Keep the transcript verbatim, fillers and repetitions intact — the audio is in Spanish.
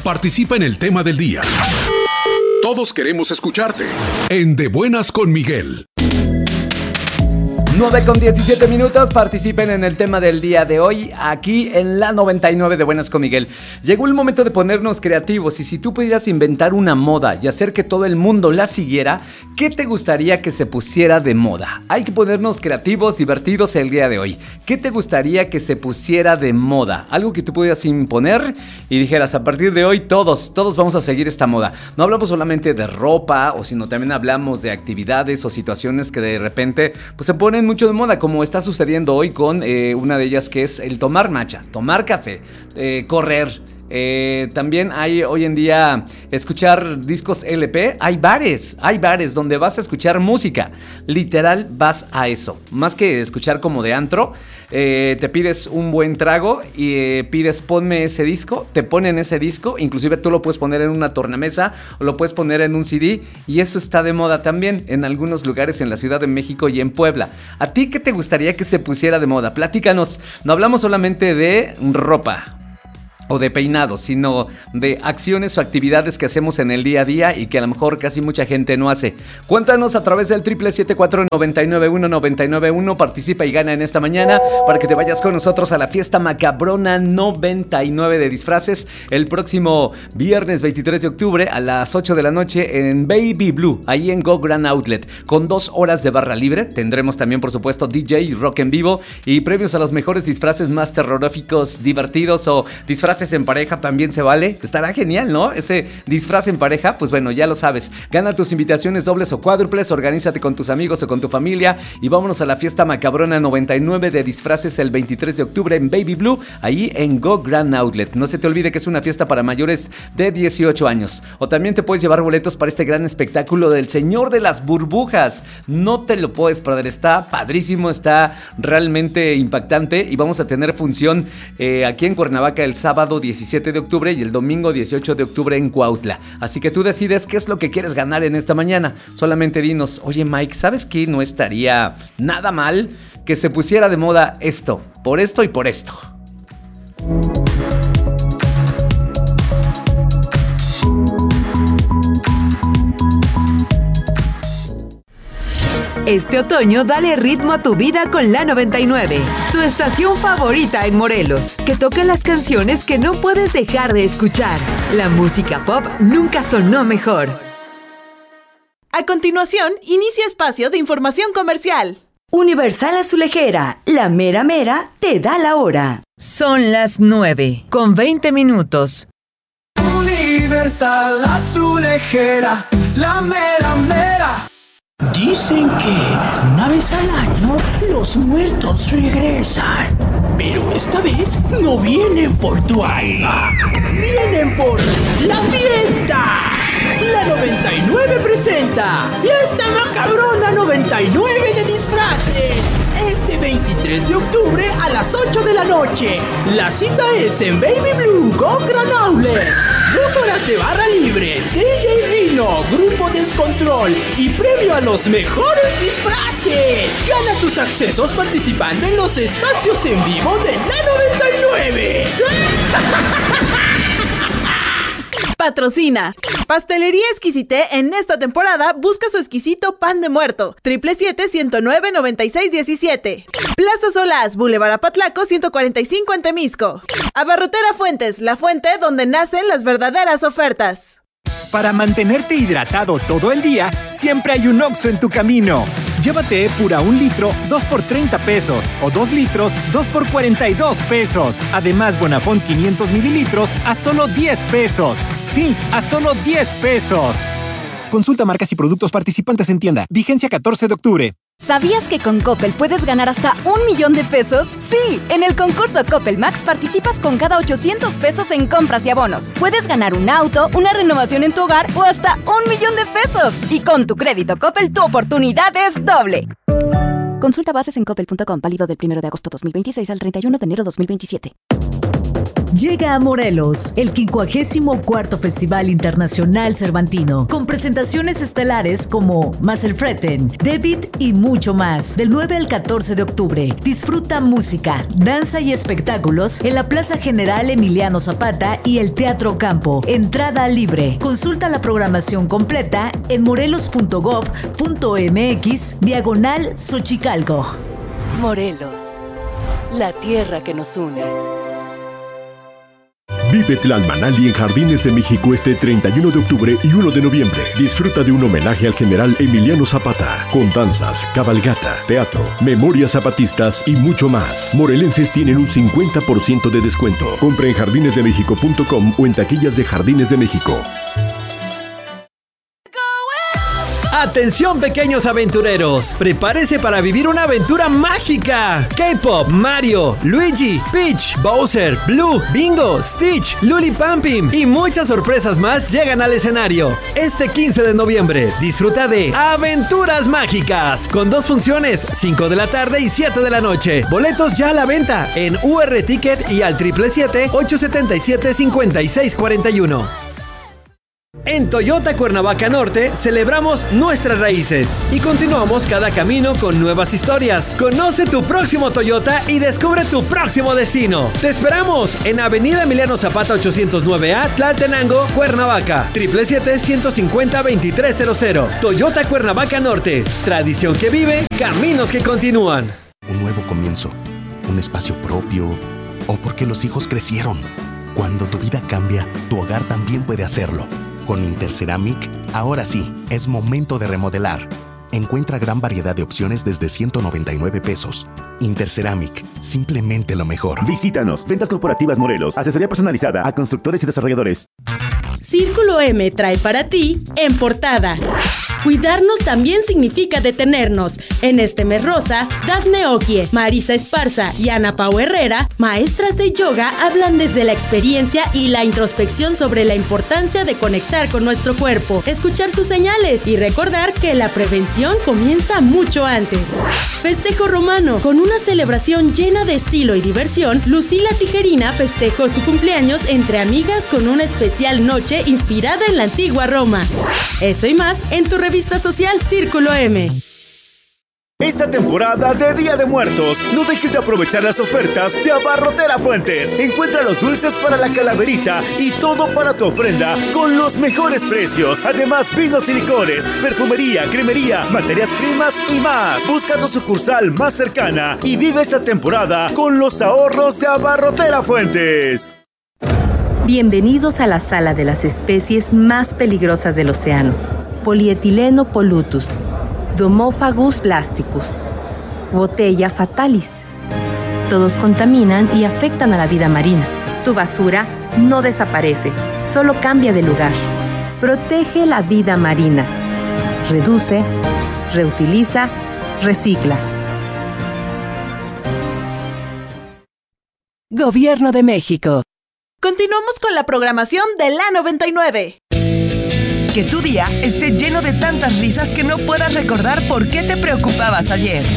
Participa en el tema del día. Todos queremos escucharte en De Buenas con Miguel. nueve con diecisiete minutos, participen en el tema del día de hoy, aquí en la noventa y nueve de Buenas con Miguel. Llegó el momento de ponernos creativos y si tú pudieras inventar una moda y hacer que todo el mundo la siguiera, ¿qué te gustaría que se pusiera de moda? Hay que ponernos creativos, divertidos el día de hoy. ¿Qué te gustaría que se pusiera de moda? Algo que tú pudieras imponer y dijeras, a partir de hoy todos, todos vamos a seguir esta moda. No hablamos solamente de ropa, o sino también hablamos de actividades o situaciones que de repente pues, se ponen mucho de moda, como está sucediendo hoy con eh, una de ellas que es el tomar matcha, tomar café, eh, correr. Eh, también hay hoy en día escuchar discos L P. Hay bares, hay bares donde vas a escuchar música. Literal vas a eso. Más que escuchar como de antro, eh, te pides un buen trago y eh, pides ponme ese disco. Te ponen ese disco. Inclusive tú lo puedes poner en una tornamesa o lo puedes poner en un C D. Y eso está de moda también en algunos lugares en la Ciudad de México y en Puebla. ¿A ti qué te gustaría que se pusiera de moda? Platícanos. No hablamos solamente de ropa o de peinados, sino de acciones o actividades que hacemos en el día a día y que a lo mejor casi mucha gente no hace. Cuéntanos a través del triple siete cuatro nueve nueve uno nueve nueve uno. Participa y gana en esta mañana para que te vayas con nosotros a la fiesta macabrona noventa y nueve de disfraces el próximo viernes veintitrés de octubre a las ocho de la noche en Baby Blue, ahí en Go Grand Outlet, con dos horas de barra libre. Tendremos también, por supuesto, D J y rock en vivo y premios a los mejores disfraces más terroríficos, divertidos o disfraces en pareja también se vale. Estará genial, ¿no? Ese disfraz en pareja, pues bueno, ya lo sabes. Gana tus invitaciones dobles o cuádruples, organízate con tus amigos o con tu familia y vámonos a la fiesta macabrona noventa y nueve de disfraces el veintitrés de octubre en Baby Blue, ahí en Go Grand Outlet. No se te olvide que es una fiesta para mayores de dieciocho años. O también te puedes llevar boletos para este gran espectáculo del Señor de las Burbujas. No te lo puedes perder, está padrísimo, está realmente impactante y vamos a tener función eh, aquí en Cuernavaca el sábado diecisiete de octubre y el domingo dieciocho de octubre en Cuautla. Así que tú decides qué es lo que quieres ganar en esta mañana. Solamente dinos, oye Mike, ¿sabes qué? No estaría nada mal que se pusiera de moda esto, por esto y por esto. Este otoño dale ritmo a tu vida con la noventa y nueve, tu estación favorita en Morelos, que toca las canciones que no puedes dejar de escuchar. La música pop nunca sonó mejor. A continuación, inicia espacio de información comercial. Universal Azulejera, la mera mera te da la hora. Son las nueve con veinte minutos. Universal Azulejera, la mera mera. Dicen que una vez al año los muertos regresan, pero esta vez no vienen por tu alma, vienen por la fiesta. La noventa y nueve presenta Fiesta Macabrona noventa y nueve de disfraces. Este veintitrés de octubre a las ocho de la noche. La cita es en Baby Blue, Go Grand Outlet. Dos horas de barra libre, D J Rino, Grupo Descontrol y premio a los mejores disfraces. Gana tus accesos participando en los espacios en vivo de la noventa y nueve. Patrocina. Pastelería Exquisité en esta temporada busca su exquisito pan de muerto. Triple siete ciento nueve noventa y seis diecisiete. Plaza Solás, Boulevard Apatlaco ciento cuarenta y cinco en Temisco. Abarrotera Fuentes, la fuente donde nacen las verdaderas ofertas. Para mantenerte hidratado todo el día, siempre hay un Oxxo en tu camino. Llévate Epura un litro, dos por treinta pesos. O dos litros, dos por cuarenta y dos pesos. Además, Bonafont quinientos mililitros a solo diez pesos. Sí, a solo diez pesos. Consulta marcas y productos participantes en tienda. Vigencia catorce de octubre. ¿Sabías que con Coppel puedes ganar hasta un millón de pesos? Sí, en el concurso Coppel Max participas con cada ochocientos pesos en compras y abonos. Puedes ganar un auto, una renovación en tu hogar o hasta un millón de pesos. Y con tu crédito Coppel, tu oportunidad es doble. Consulta bases en coppel punto com, válido del primero de agosto dos mil veintiséis al treinta y uno de enero dos mil veintisiete. Llega a Morelos el quincuagésimo cuarto Festival Internacional Cervantino, con presentaciones estelares como Maselfreten, David y mucho más. Del nueve al catorce de octubre, disfruta música, danza y espectáculos en la Plaza General Emiliano Zapata y el Teatro Campo. Entrada libre. Consulta la programación completa en morelos punto gob punto mx diagonal Xochicalco. Morelos, la tierra que nos une. Vive Tlalmanali en Jardines de México este treinta y uno de octubre y uno de noviembre. Disfruta de un homenaje al general Emiliano Zapata, con danzas, cabalgata, teatro, memorias zapatistas y mucho más. Morelenses tienen un cincuenta por ciento de descuento. Compra en jardines de méxico punto com o en taquillas de Jardines de México. Atención, pequeños aventureros, prepárese para vivir una aventura mágica. K-Pop, Mario, Luigi, Peach, Bowser, Blue, Bingo, Stitch, Lulipampim y muchas sorpresas más llegan al escenario. Este quince de noviembre, disfruta de Aventuras Mágicas, con dos funciones, cinco de la tarde y siete de la noche. Boletos ya a la venta en U R Ticket y al siete siete siete, ocho siete siete, cinco seis cuatro uno. En Toyota Cuernavaca Norte celebramos nuestras raíces y continuamos cada camino con nuevas historias. Conoce tu próximo Toyota y descubre tu próximo destino. Te esperamos en Avenida Emiliano Zapata ochocientos nueve A, Tlaltenango, Cuernavaca. siete siete siete, uno cinco cero, dos tres cero cero. Toyota Cuernavaca Norte. Tradición que vive, caminos que continúan. Un nuevo comienzo, un espacio propio, o porque los hijos crecieron. Cuando tu vida cambia, tu hogar también puede hacerlo. Con Interceramic, ahora sí, es momento de remodelar. Encuentra gran variedad de opciones desde ciento noventa y nueve pesos. Interceramic, simplemente lo mejor. Visítanos, Ventas Corporativas Morelos, asesoría personalizada a constructores y desarrolladores. Círculo M trae para ti En Portada. Cuidarnos también significa detenernos. En este mes rosa, Dafne Okie, Marisa Esparza y Ana Pau Herrera, maestras de yoga, hablan desde la experiencia y la introspección sobre la importancia de conectar con nuestro cuerpo, escuchar sus señales y recordar que la prevención comienza mucho antes. Festejo romano. Con una celebración llena de estilo y diversión, Lucila Tijerina festejó su cumpleaños entre amigas con una especial noche inspirada en la antigua Roma. Eso y más en tu revista social Círculo M. Esta temporada de Día de Muertos, no dejes de aprovechar las ofertas de Abarrotera Fuentes. Encuentra los dulces para la calaverita y todo para tu ofrenda con los mejores precios. Además, vinos y licores, perfumería, cremería, materias primas y más. Busca tu sucursal más cercana y vive esta temporada con los ahorros de Abarrotera Fuentes. Bienvenidos a la sala de las especies más peligrosas del océano. Polietileno pollutus, Domophagus plasticus, Botella fatalis. Todos contaminan y afectan a la vida marina. Tu basura no desaparece, solo cambia de lugar. Protege la vida marina. Reduce, reutiliza, recicla. Gobierno de México. Continuamos con la programación de la noventa y nueve. Que tu día esté lleno de tantas risas que no puedas recordar por qué te preocupabas ayer.